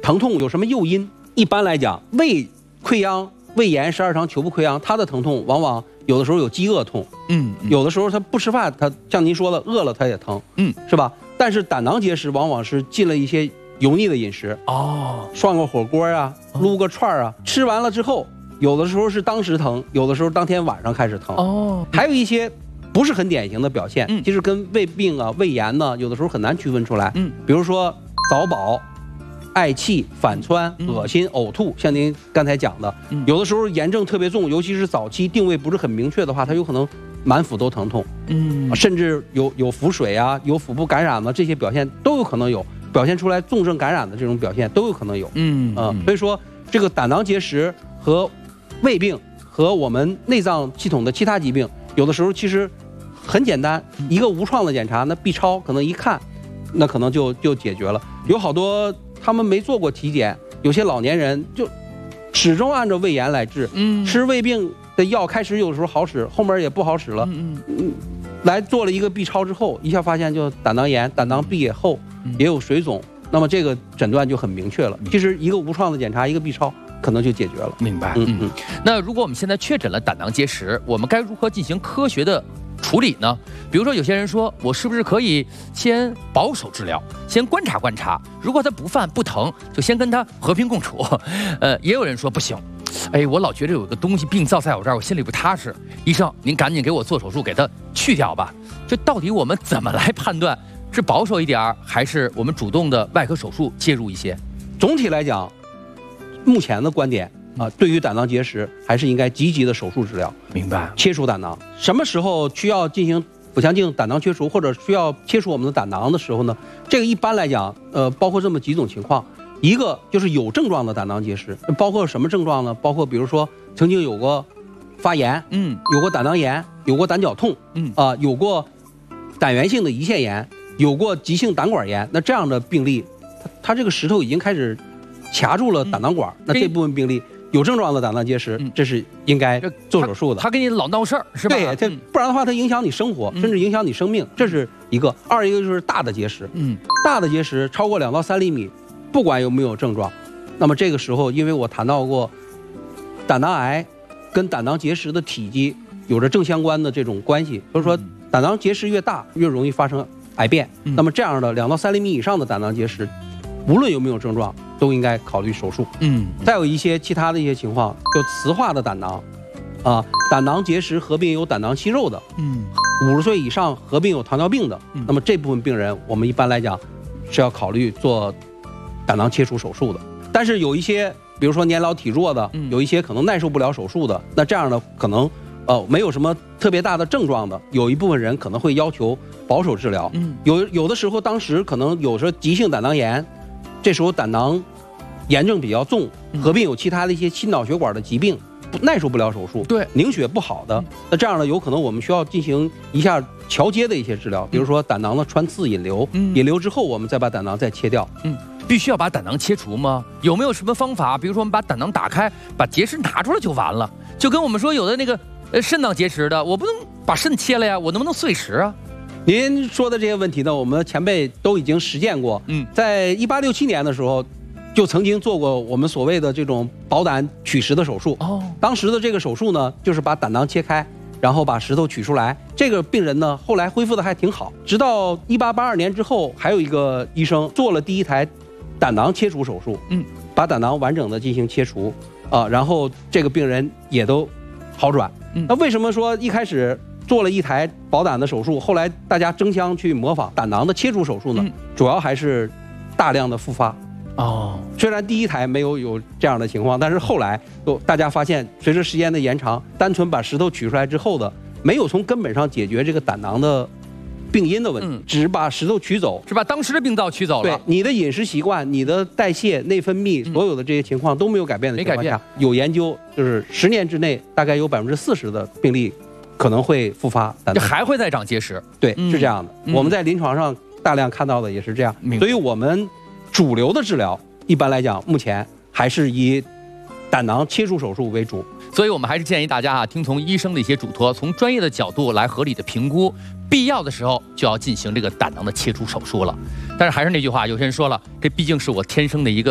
疼痛有什么诱因？一般来讲，胃溃疡、胃炎、十二肠球部溃疡，它的疼痛往往有的时候有饥饿痛，有的时候他不吃饭，他像您说的饿了他也疼，是吧？但是胆囊结石往往是进了一些油腻的饮食，涮个火锅啊，撸个串啊，吃完了之后，有的时候是当时疼，有的时候当天晚上开始疼，还有一些不是很典型的表现，其实跟胃病啊、胃炎呢，有的时候很难区分出来，比如说早饱、嗳气、反窜、恶心、呕吐，像您刚才讲的，有的时候炎症特别重，尤其是早期定位不是很明确的话，它有可能满腹都疼痛，甚至有腹水啊，有腹部感染的这些表现都有可能有，表现出来重症感染的这种表现都有可能有，所以说这个胆囊结石和胃病和我们内脏系统的其他疾病，有的时候其实很简单，一个无创的检查，那 B 超可能一看，那可能就解决了。有好多他们没做过体检，有些老年人就始终按照胃炎来治，吃胃病的药开始有的时候好使，后面也不好使了，来做了一个 B 超之后，一下发现就胆囊炎，胆囊壁也厚，也有水肿，那么这个诊断就很明确了。其实一个无创的检查，一个 B 超可能就解决了。 明白。那如果我们现在确诊了胆囊结石，我们该如何进行科学的处理呢？比如说有些人说，我是不是可以先保守治疗，先观察观察，如果他不犯不疼，就先跟他和平共处。也有人说不行，我老觉得有个东西病灶在我这儿，我心里不踏实。医生，您赶紧给我做手术，给它去掉吧。这到底我们怎么来判断？是保守一点，还是我们主动的外科手术介入一些？ 总体来讲，目前的观点对于胆囊结石还是应该积极的手术治疗。 明白。 切除胆囊，什么时候需要进行腹腔镜胆囊切除，或者需要切除我们的胆囊的时候呢？这个一般来讲，包括这么几种情况。一个就是有症状的胆囊结石，包括什么症状呢？包括比如说曾经有过发炎，有过胆囊炎，有过胆绞痛，有过胆源性的胰腺炎，有过急性胆管炎。那这样的病例，它这个石头已经开始卡住了胆囊管，那这部分病例有症状的胆囊结石，这是应该做手术的。 他给你老闹事儿是吧？ 对，不然的话它影响你生活，甚至影响你生命，这是一个。二一个就是大的结石，大的结石超过2到3厘米，不管有没有症状，那么这个时候，因为我谈到过，胆囊癌跟胆囊结石的体积有着正相关的这种关系，就是说胆囊结石越大，越容易发生癌变。那么这样的2到3厘米以上的胆囊结石，无论有没有症状，都应该考虑手术。再有一些其他的一些情况，就磁化的胆囊，胆囊结石合并有胆囊息肉的，50岁以上合并有糖尿病的，那么这部分病人，我们一般来讲是要考虑做胆囊切除手术的。但是有一些，比如说年老体弱的，有一些可能耐受不了手术的，那这样的可能没有什么特别大的症状的，有一部分人可能会要求保守治疗。有的时候当时可能有时候急性胆囊炎，这时候胆囊炎症比较重，合并有其他的一些心脑血管的疾病，耐受不了手术， 对， 凝血不好的，那这样的有可能我们需要进行一下桥接的一些治疗，比如说胆囊的穿刺引流，引流之后我们再把胆囊再切掉。 必须要把胆囊切除吗？有没有什么方法？比如说我们把胆囊打开，把结石拿出来就完了，就跟我们说有的那个肾脏结石的，我不能把肾切了呀，我能不能碎石啊？ 您说的这些问题呢，我们前辈都已经实践过。在1867年的时候，就曾经做过我们所谓的这种保胆取石的手术。当时的这个手术呢，就是把胆囊切开，然后把石头取出来。这个病人呢，后来恢复的还挺好。直到1882年之后，还有一个医生做了第一台胆囊切除手术，把胆囊完整的进行切除，然后这个病人也都好转。那为什么说一开始做了一台保胆的手术，后来大家争相去模仿胆囊的切除手术呢？主要还是大量的复发。虽然第一台没有这样的情况，但是后来大家发现，随着时间的延长，单纯把石头取出来之后的，没有从根本上解决这个胆囊的病因的问题，只把石头取走， 是把当时的病灶取走了。 对，你的饮食习惯、你的代谢、内分泌，所有的这些情况都没有改变的情况下，有研究就是10年之内，大概有40%的病例可能会复发， 这还会再长结石。 对，是这样的。我们在临床上大量看到的也是这样，所以我们主流的治疗一般来讲，目前还是以胆囊切除手术为主。 所以我们还是建议大家听从医生的一些嘱托，从专业的角度来合理的评估，必要的时候就要进行这个胆囊的切除手术了。但是还是那句话，有些人说了，这毕竟是我天生的一个